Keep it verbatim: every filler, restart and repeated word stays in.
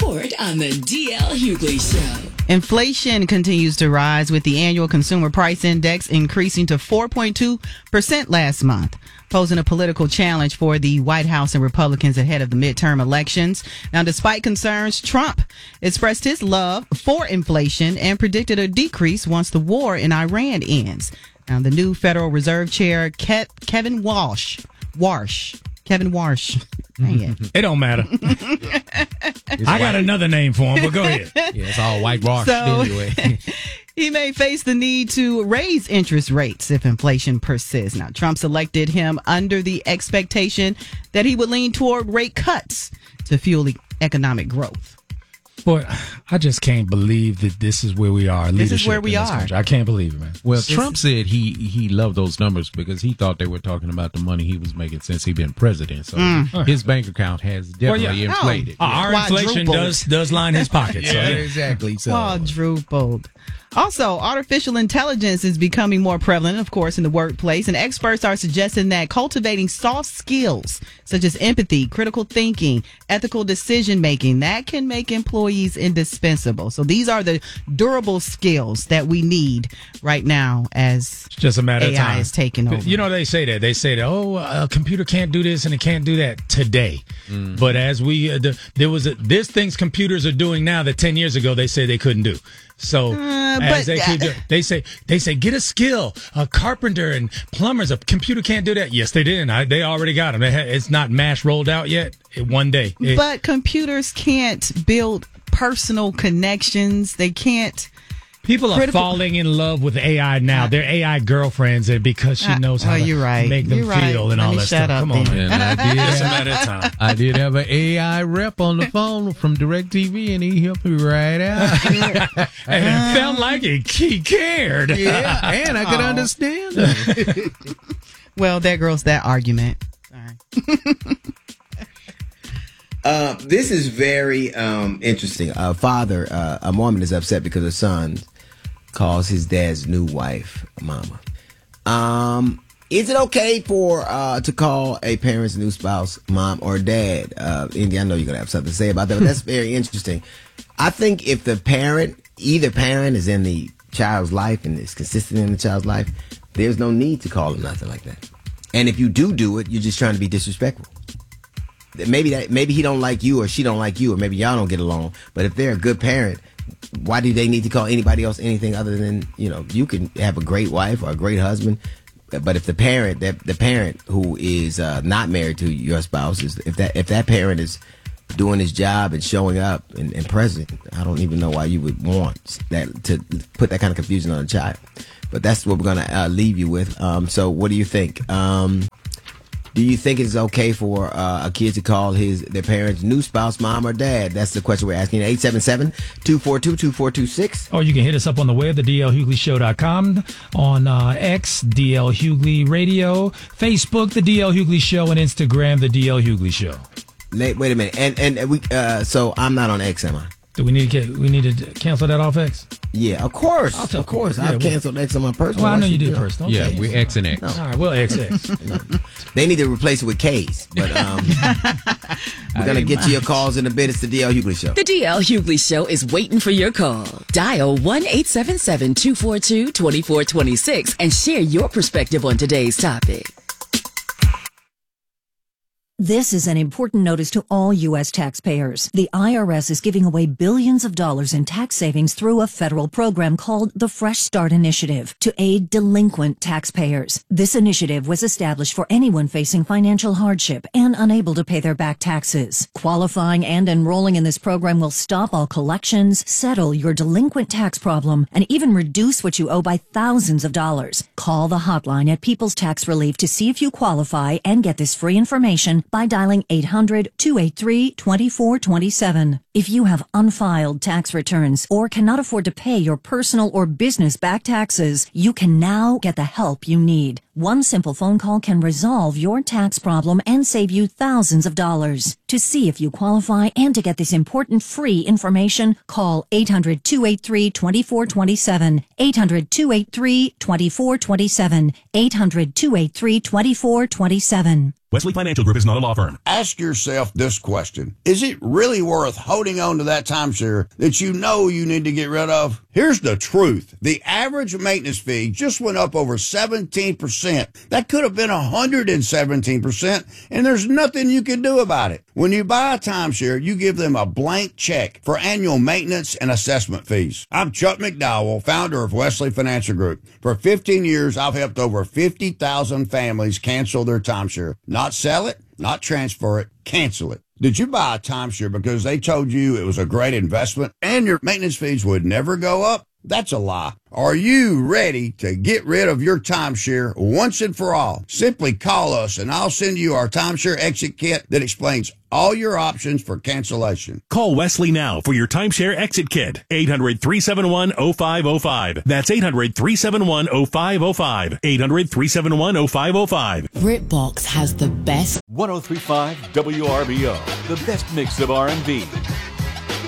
Report on the D L Hughley Show. Inflation continues to rise, with the annual consumer price index increasing to four point two percent last month, posing a political challenge for the White House and Republicans ahead of the midterm elections. Now, despite concerns, Trump expressed his love for inflation and predicted a decrease once the war in Iran ends. Now, the new Federal Reserve Chair, Ke- Kevin Walsh, Warsh, Kevin Warsh. Dang it. It don't matter. I got another name for him, but go ahead. Yeah, it's all whitewashed So- anyway. He may face the need to raise interest rates if inflation persists. Now, Trump selected him under the expectation that he would lean toward rate cuts to fuel the economic growth. Boy, I just can't believe that this is where we are. This is where we in this are. country. I can't believe it, man. Well, Trump said he he loved those numbers because he thought they were talking about the money he was making since he been president. So Mm. his bank account has definitely Well, yeah. inflated. Uh, our inflation Quadrupled. does does line his pockets. Yeah, so, yeah. exactly. So Quadrupled. Also, artificial intelligence is becoming more prevalent, of course, in the workplace, and experts are suggesting that cultivating soft skills such as empathy, critical thinking, ethical decision making, that can make employees indispensable. So these are the durable skills that we need right now as It's just a matter A I of time. is taking over. You know, they say that. They say that, oh, a computer can't do this and it can't do that today. But as we, uh, the, there was a, there's things computers are doing now that ten years ago they say they couldn't do. So Uh, as but- they, keep do- they say, they say, get a skill, a carpenter and plumbers, a computer can't do that. Yes, they did. I, they already got them. They ha- it's not mass rolled out yet. It, one day. It- But computers can't build personal connections. They can't. People are critical- falling in love with A I now. They're A I girlfriends and because she Uh, knows how oh, to you're right. make them You're right. feel and Let all me that shut stuff. up Come on, then. man. And I did, It's a have, matter of time. I did have an A I rep on the phone from DirecTV, and he helped me right out. And it felt like he, he cared. yeah, and I could understand him. Well, there goes that argument. Sorry. Uh, this is very um, interesting. A father, uh, a Mormon, is upset because her son calls his dad's new wife mama. Um, is it okay for uh, to call a parent's new spouse mom or dad? Uh, Indy, I know you're gonna have something to say about that, but that's very interesting. I think if the parent, either parent, is in the child's life and is consistent in the child's life, there's no need to call them nothing like that. And if you do do it, you're just trying to be disrespectful. Maybe that maybe he don't like you or she don't like you or maybe y'all don't get along. But if they're a good parent, why do they need to call anybody else anything other than, you know, you can have a great wife or a great husband. But if the parent, that the parent who is uh, not married to your spouse, is if that if that parent is doing his job and showing up and, and present, I don't even know why you would want that to put that kind of confusion on a child. But that's what we're gonna uh, leave you with. Um, so what do you think? Um, Do you think it's okay for uh, a kid to call his their parents' new spouse mom or dad? That's the question we're asking. eight seven seven, two four two, two four two six. Or you can hit us up on the web, the D L Hughley Show dot com, on uh, X, D L Hughley Radio, Facebook, The D L Hughley Show, and Instagram, The D L Hughley Show. Wait, wait a minute. And and we uh, so I'm not on X, am I? Do we need to get, we need to cancel that off X? Yeah, of course. I'll tell Of course. yeah, I've well- canceled X on my personal. Well, I know Why you should did do- personal. Yeah, Okay. we X and X. All right, we'll X X. They need to replace it with K's. But um, we're going to get to your calls in a bit. It's the D L Hughley Show. The D L Hughley Show is waiting for your call. Dial one eight seven seven, two four two, two four two six and share your perspective on today's topic. This is an important notice to all U S taxpayers. The I R S is giving away billions of dollars in tax savings through a federal program called the Fresh Start Initiative to aid delinquent taxpayers. This initiative was established for anyone facing financial hardship and unable to pay their back taxes. Qualifying and enrolling in this program will stop all collections, settle your delinquent tax problem, and even reduce what you owe by thousands of dollars. Call the hotline at People's Tax Relief to see if you qualify and get this free information by dialing eight hundred, two eight three, two four two seven. If you have unfiled tax returns or cannot afford to pay your personal or business back taxes, you can now get the help you need. One simple phone call can resolve your tax problem and save you thousands of dollars. To see if you qualify and to get this important free information, call eight hundred, two eight three, two four two seven, eight hundred, two eight three, two four two seven, eight hundred, two eight three, two four two seven. Wesley Financial Group is not a law firm. Ask yourself this question. Is it really worth holding on to that timeshare that you know you need to get rid of? Here's the truth. The average maintenance fee just went up over seventeen percent. That could have been one hundred seventeen percent, and there's nothing you can do about it. When you buy a timeshare, you give them a blank check for annual maintenance and assessment fees. I'm Chuck McDowell, founder of Wesley Financial Group. For fifteen years, I've helped over fifty thousand families cancel their timeshare. Not sell it, not transfer it, cancel it. Did you buy a timeshare because they told you it was a great investment and your maintenance fees would never go up? That's a lie. Are you ready to get rid of your timeshare once and for all? Simply call us and I'll send you our timeshare exit kit that explains all your options for cancellation. Call Wesley now for your timeshare exit kit. eight hundred, three seven one, oh five oh five. That's eight hundred, three seven one, oh five oh five. eight hundred, three seven one, oh five oh five. BritBox has the best one oh three point five W R B O, the best mix of R and B,